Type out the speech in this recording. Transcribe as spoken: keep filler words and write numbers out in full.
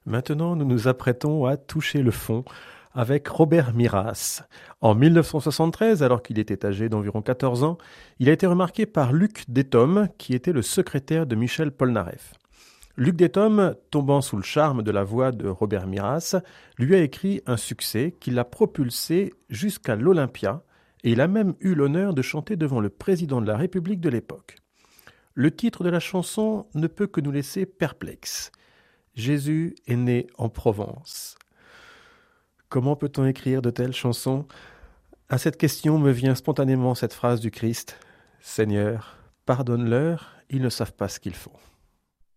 Maintenant, nous nous apprêtons à toucher le fond avec Robert Miras. En mille neuf cent soixante-treize, alors qu'il était âgé d'environ quatorze ans, il a été remarqué par Luc Déthom, qui était le secrétaire de Michel Polnareff. Luc Déthom, tombant sous le charme de la voix de Robert Miras, lui a écrit un succès qui l'a propulsé jusqu'à l'Olympia, et il a même eu l'honneur de chanter devant le président de la République de l'époque. Le titre de la chanson ne peut que nous laisser perplexes. Jésus est né en Provence. Comment peut-on écrire de telles chansons ? À cette question me vient spontanément cette phrase du Christ. Seigneur, pardonne-leur, ils ne savent pas ce qu'ils font.